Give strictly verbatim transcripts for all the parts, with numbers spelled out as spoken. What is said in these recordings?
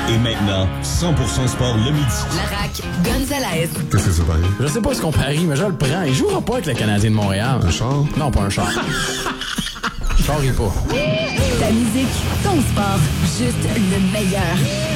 Et maintenant, cent pour cent sport le midi. La R A C Gonzalez. Qu'est-ce que c'est pareil? Je sais pas ce qu'on parie, mais je le prends. Il jouera pas avec le Canadien de Montréal. Un char? Non, pas un char. Char et pas. Ta musique, ton sport, juste le meilleur.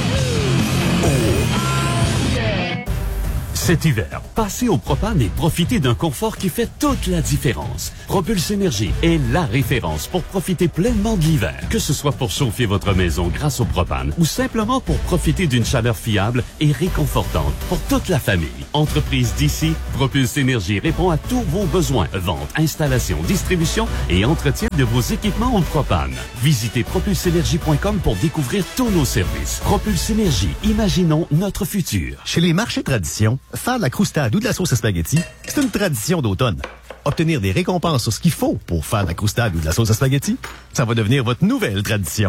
Cet hiver, passez au propane et profitez d'un confort qui fait toute la différence. Propulse Énergie est la référence pour profiter pleinement de l'hiver. Que ce soit pour chauffer votre maison grâce au propane ou simplement pour profiter d'une chaleur fiable et réconfortante pour toute la famille. Entreprise d'ici, Propulse Énergie répond à tous vos besoins. Vente, installation, distribution et entretien de vos équipements au propane. Visitez propulse énergie point com pour découvrir tous nos services. Propulse Énergie, imaginons notre futur. Chez les marchés tradition, faire de la croustade ou de la sauce à spaghetti, c'est une tradition d'automne. Obtenir des récompenses sur ce qu'il faut pour faire de la croustade ou de la sauce à spaghetti, ça va devenir votre nouvelle tradition.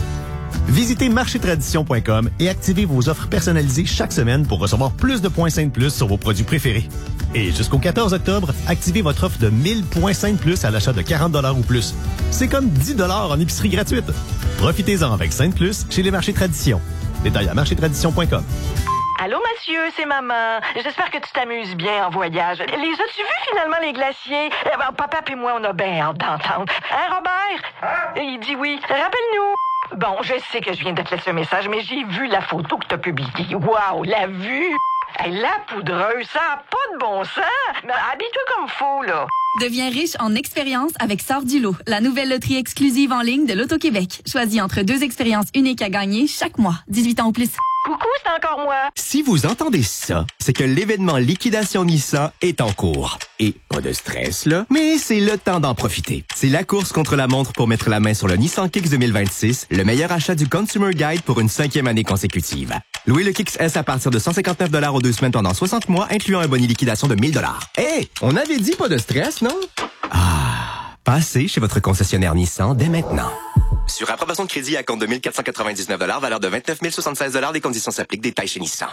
Visitez marché tradition point com et activez vos offres personnalisées chaque semaine pour recevoir plus de points Sainte Plus sur vos produits préférés. Et jusqu'au quatorze octobre, activez votre offre de mille points Sainte Plus à l'achat de quarante dollars ou plus. C'est comme dix dollars en épicerie gratuite. Profitez-en avec Sainte Plus chez les marchés tradition. Détails à marché tradition point com. Allô, monsieur, c'est maman. J'espère que tu t'amuses bien en voyage. Les as-tu vus, finalement, les glaciers? Eh ben, papa et moi, on a bien hâte d'entendre. Hein, Robert? Hein? Il dit oui. Rappelle-nous. Bon, je sais que je viens de te laisser un message, mais j'ai vu la photo que t'as publiée. Wow, la vue! Hey, la poudreuse, ça n'a pas de bon sens! Mais habille-toi comme faut, là. Deviens riche en expériences avec Sort du lot, la nouvelle loterie exclusive en ligne de l'Auto-Québec. Choisis entre deux expériences uniques à gagner chaque mois. dix-huit ans ou plus. Coucou, c'est encore moi. Si vous entendez ça, c'est que l'événement Liquidation Nissan est en cours. Et pas de stress, là, mais c'est le temps d'en profiter. C'est la course contre la montre pour mettre la main sur le Nissan Kicks deux mille vingt-six, le meilleur achat du Consumer Guide pour une cinquième année consécutive. Louez le Kicks S à partir de cent cinquante-neuf dollars aux deux semaines pendant soixante mois, incluant un boni liquidation de mille dollars. Hey, on avait dit pas de stress, non? Ah, passez chez votre concessionnaire Nissan dès maintenant. Sur approbation de crédit à compte de mille quatre cent quatre-vingt-dix-neuf dollars, valeur de vingt-neuf mille soixante-seize dollars, des conditions s'appliquent, détails chez Nissan.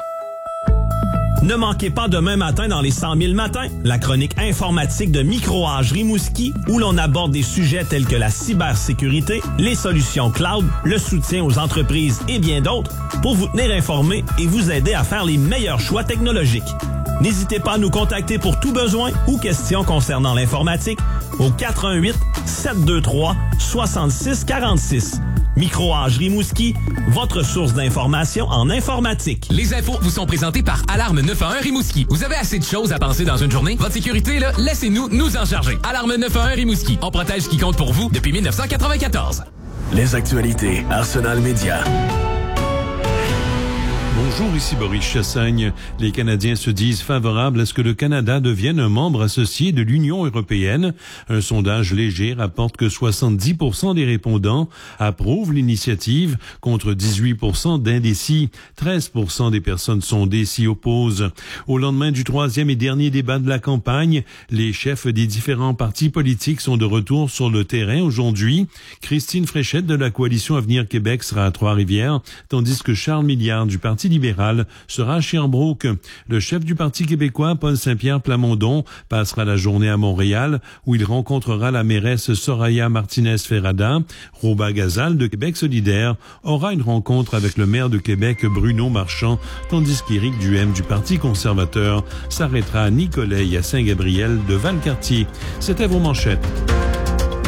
Ne manquez pas demain matin dans les cent mille matins, la chronique informatique de Micro-Age Rimouski, où l'on aborde des sujets tels que la cybersécurité, les solutions cloud, le soutien aux entreprises et bien d'autres, pour vous tenir informé et vous aider à faire les meilleurs choix technologiques. N'hésitez pas à nous contacter pour tout besoin ou questions concernant l'informatique au quatre un huit, sept deux trois, six six quatre six. Micro-Age Rimouski, votre source d'information en informatique. Les infos vous sont présentées par Alarme neuf un un Rimouski. Vous avez assez de choses à penser dans une journée? Votre sécurité, là, laissez-nous nous en charger. Alarme neuf un un Rimouski. On protège ce qui compte pour vous depuis dix-neuf cent quatre-vingt-quatorze. Les actualités Arsenal Média. Bonjour, ici Boris Chassagne. Les Canadiens se disent favorables à ce que le Canada devienne un membre associé de l'Union européenne. Un sondage léger rapporte que soixante-dix pour cent des répondants approuvent l'initiative, contre dix-huit pour cent d'indécis. treize pour cent des personnes sondées s'y opposent. Au lendemain du troisième et dernier débat de la campagne, les chefs des différents partis politiques sont de retour sur le terrain aujourd'hui. Christine Fréchette de la Coalition Avenir Québec sera à Trois-Rivières, tandis que Charles Milliard du Parti libéral sera à Sherbrooke. Le chef du Parti québécois, Paul Saint-Pierre Plamondon, passera la journée à Montréal, où il rencontrera la mairesse Soraya Martinez-Ferrada. Roba Gazal de Québec solidaire aura une rencontre avec le maire de Québec, Bruno Marchand, tandis qu'Éric Duhem du Parti conservateur s'arrêtera à Nicolet et à Saint-Gabriel de Valcartier. C'était vos manchettes.